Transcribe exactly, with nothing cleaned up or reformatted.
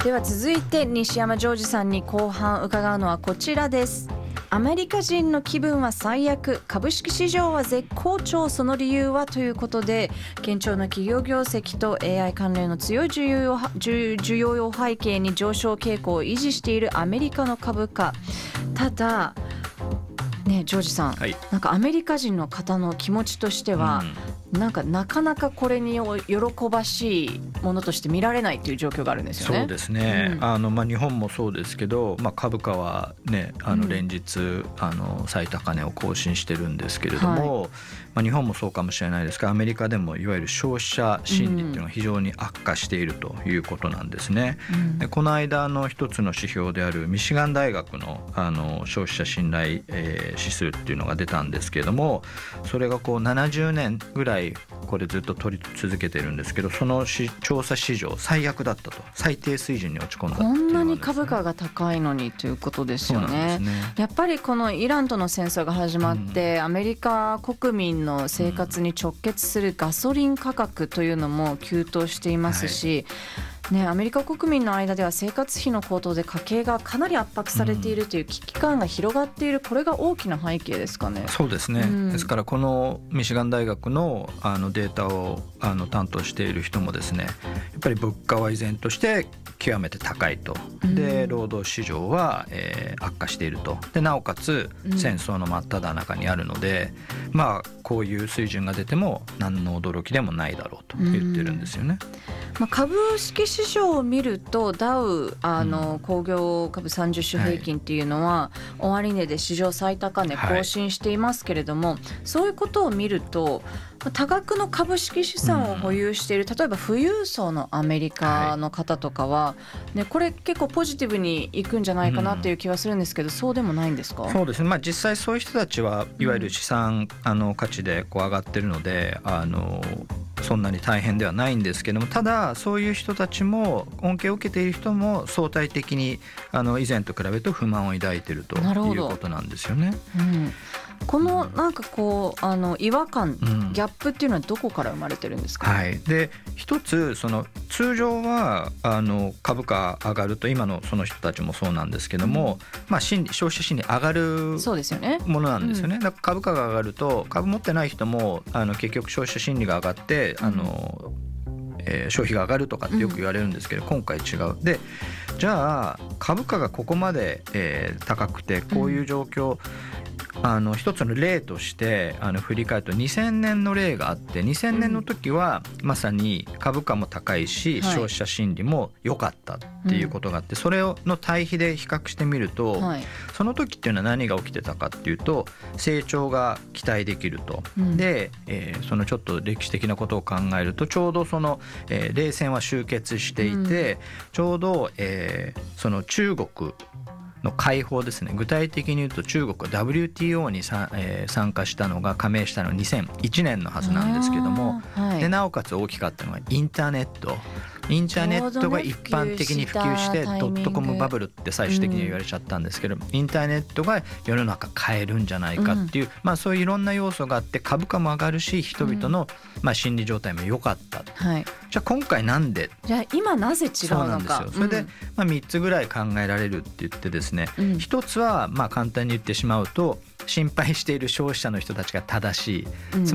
では続いて西山ジョージさんに後半伺うのはこちらです。アメリカ人の気分は最悪、株式市場は絶好調、その理由はということで、堅調な企業業績と エーアイ 関連の強い需要を需要を背景に上昇傾向を維持しているアメリカの株価。ただね、ジョージさん、はい、なんかアメリカ人の方の気持ちとしては、うん、なんかなかなかこれに喜ばしいものとして見られないという状況があるんですよね。 そうですね、うん、あのまあ、日本もそうですけど、まあ、株価は、ね、あの連日、うん、あの最高値を更新してるんですけれども、はい、まあ、日本もそうかもしれないですが、アメリカでもいわゆる消費者心理っていうのが非常に悪化しているということなんですね、うん、でこの間の一つの指標であるミシガン大学 の, あの消費者信頼、えー指数っていうのが出たんですけれども、それがこうななじゅうねんぐらいこれずっと取り続けてるんですけど、その調査史上最悪だったと、最低水準に落ち込んだっていうのはですね、 こんなに株価が高いのにということですよ ね, そうなんですね。 やっぱりこのイランとの戦争が始まって、うん、アメリカ国民の生活に直結するガソリン価格というのも急騰していますし、はいね、アメリカ国民の間では生活費の高騰で家計がかなり圧迫されているという危機感が広がっている、これが大きな背景ですかね。 そうですね、うん、ですからこのミシガン大学 の, あのデータをあの担当している人もですね、やっぱり物価は依然として極めて高いと、で労働市場は、えー、悪化していると、でなおかつ戦争の真っ只中にあるので、うん、まあこういう水準が出ても何の驚きでもないだろうと言ってるんですよね、 うん、まあ、株式市場を見るとダウあの、うん、工業株さんじゅう種平均っていうのは、はい、終値で史上最高値更新していますけれども、はい、そういうことを見ると多額の株式資産を保有している、うん、例えば富裕層のアメリカの方とかは、はいね、これ結構ポジティブにいくんじゃないかなっていう気はするんですけど、うん、そうでもないんですか？ そうですね、まあ、実際そういう人たちはいわゆる資産、うん、あの価値でこう上がってるので、あのそんなに大変ではないんですけども、ただそういう人たちも恩恵を受けている人も相対的にあの以前と比べると不満を抱いているということなんですよね、 うん、このなんかこうあの違和感、うん、ギャップっていうのはどこから生まれてるんですか？ はい、で一つその通常はあの株価上がると、今のその人たちもそうなんですけども、うん、まあ、心理消費者心理上がるものなんですよね。だから株価が上がると株持ってない人もあの結局消費者心理が上がってあの、えー、消費が上がるとかってよく言われるんですけど、うん、今回違う。でじゃあ株価がここまで、えー、高くてこういう状況、うん、あの一つの例としてあの振り返るとにせんねんの例があって、にせんねんの時はまさに株価も高いし、うん、消費者心理も良かったっていうことがあって、それの対比で比較してみると、はい、その時っていうのは何が起きてたかっていうと、成長が期待できると、うん、で、えー、そのちょっと歴史的なことを考えると、ちょうどその、えー、冷戦は終結していて、うん、ちょうど、えー、その中国の解放ですね。具体的に言うと中国は ダブリューティーオー にさ、えー、参加したのが加盟したのはにせんいちねんのはずなんですけども、はい、でなおかつ大きかったのはインターネットインターネットが一般的に普及してドットコムバブルって最終的には言われちゃったんですけど、うん、インターネットが世の中変えるんじゃないかっていう、うん、まあ、そういういろんな要素があって株価も上がるし、人々の、まあ、心理状態も良かった、はい、じゃあ今回なんで、 じゃあ今なぜ違うのか。 そうなんですよ。それで、うん、まあ、みっつぐらい考えられるって言ってですね、うん、ひとつはまあ簡単に言ってしまうと、心配している消費者の人たちが正しい、うん、